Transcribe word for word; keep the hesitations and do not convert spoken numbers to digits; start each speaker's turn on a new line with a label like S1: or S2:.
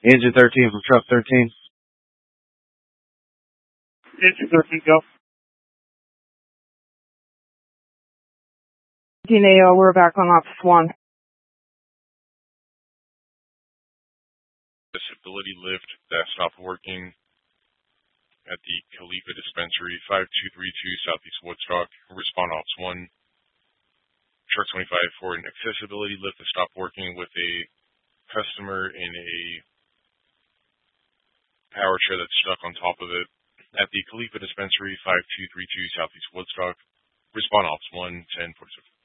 S1: Engine thirteen from truck thirteen.
S2: Engine thirteen, go.
S3: fifteen A O, we're back on Office one.
S4: Disability lift that stopped working at the Khalifa Dispensary, five two three two Southeast Woodstock. Respond Ops one. Truck twenty-five for an accessibility lift that stopped working with a customer in a power chair that's stuck on top of it at the Khalifa Dispensary, five two three two Southeast Woodstock. Respond Ops one, ten forty-six.